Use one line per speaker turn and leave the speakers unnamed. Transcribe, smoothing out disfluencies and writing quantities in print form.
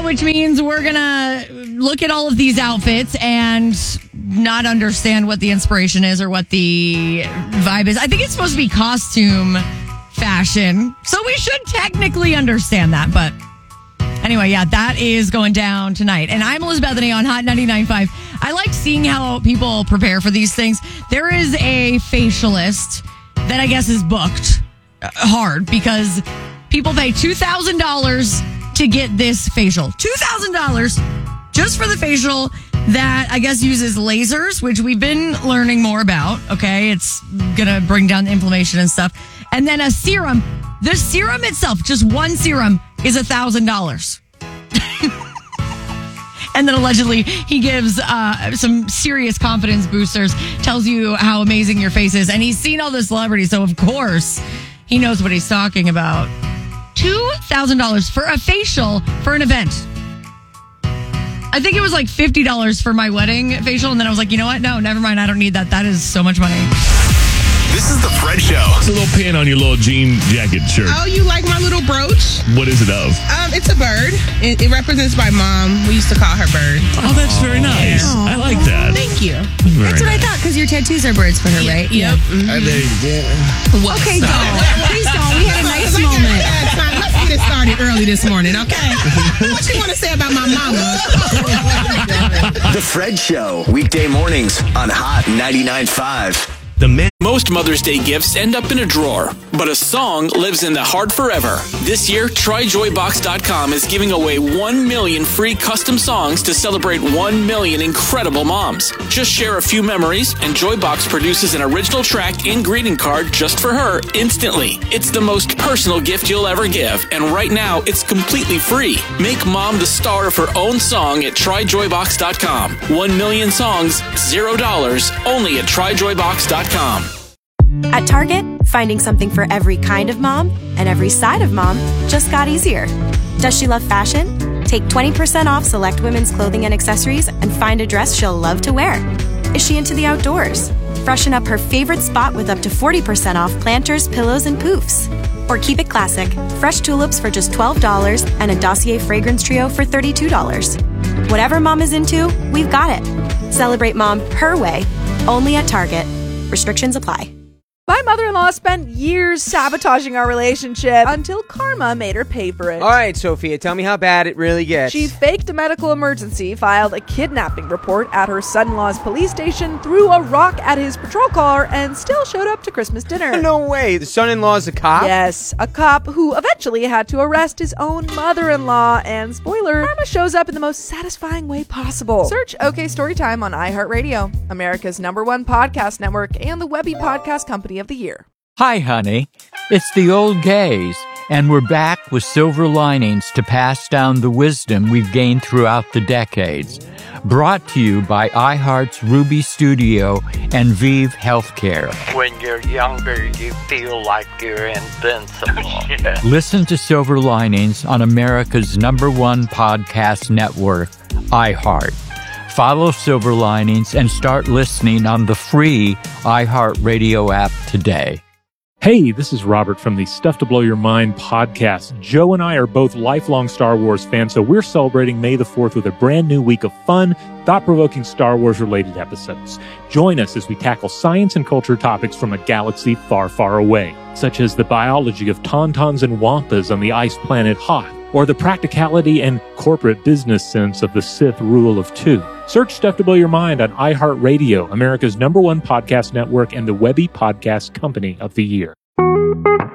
which means we're going to look at all of these outfits and not understand what the inspiration is or what the vibe is. I think it's supposed to be costume fashion, so we should technically understand that. But anyway, yeah, that is going down tonight. And I'm Elizabeth Bethany on Hot 99.5. I like seeing how people prepare for these things. There is a facialist that I guess is booked hard because people pay $2,000 to get this facial. $2,000 just for the facial that I guess uses lasers, which we've been learning more about. Okay, it's going to bring down the inflammation and stuff. And then a serum. The serum itself, just one serum, is $1,000. And then allegedly he gives some serious confidence boosters, tells you how amazing your face is. And he's seen all the celebrities, so of course he knows what he's talking about. $2,000 for a facial for an event. I think it was like $50 for my wedding facial. And then I was like, you know what? No, never mind. I don't need that. That is so much money.
This is the Fred Show.
It's a little pin on your little jean jacket shirt.
Oh, you like my little brooch?
What is it of?
It's a bird. It represents my mom. We used to call her Bird.
Oh, that's very nice.
Yeah.
I like that.
Thank you.
That's what I thought, because your tattoos are birds for her, right?
Yep. Mm-hmm.
Okay, don't. Please don't. We had a nice moment.
Let's get it started early this morning, okay? What you want to say about my mama?
The Fred Show. Weekday mornings on Hot 99.5.
Most Mother's Day gifts end up in a drawer, but a song lives in the heart forever. This year, TryJoyBox.com is giving away 1 million free custom songs to celebrate 1 million incredible moms. Just share a few memories, and Joybox produces an original track and greeting card just for her instantly. It's the most personal gift you'll ever give, and right now, it's completely free. Make mom the star of her own song at TryJoyBox.com. 1 million songs, $0, only at TryJoyBox.com.
At Target, finding something for every kind of mom and every side of mom just got easier. Does she love fashion? Take 20% off select women's clothing and accessories and find a dress she'll love to wear. Is she into the outdoors? Freshen up her favorite spot with up to 40% off planters, pillows, and poofs. Or keep it classic, fresh tulips for just $12 and a Dossier fragrance trio for $32. Whatever mom is into, we've got it. Celebrate mom her way, only at Target. Restrictions apply.
My mother-in-law spent years sabotaging our relationship until karma made her pay for it.
All right, Sophia, tell me how bad it really gets.
She faked a medical emergency, filed a kidnapping report at her son-in-law's police station, threw a rock at his patrol car, and still showed up to Christmas dinner.
No way. The son-in-law's a cop?
Yes, a cop who eventually had to arrest his own mother-in-law. And spoiler, karma shows up in the most satisfying way possible. Search OK Storytime on iHeartRadio, America's #1 podcast network, and the Webby Podcast Company of the Year.
Hi, honey. It's the old gays, and we're back with silver linings to pass down the wisdom we've gained throughout the decades. Brought to you by iHeart's Ruby Studio and Vive Healthcare.
When you're younger, you feel like you're invincible.
Listen to Silver Linings on America's #1 podcast network, iHeart. Follow Silver Linings and start listening on the free iHeartRadio app today.
Hey, this is Robert from the Stuff to Blow Your Mind podcast. Joe and I are both lifelong Star Wars fans, so we're celebrating May the 4th with a brand new week of fun, thought-provoking Star Wars-related episodes. Join us as we tackle science and culture topics from a galaxy far, far away, such as the biology of tauntauns and wampas on the ice planet Hoth, or the practicality and corporate business sense of the Sith Rule of Two. Search Stuff to Blow Your Mind on iHeartRadio, America's #1 podcast network, and the Webby Podcast Company of the Year.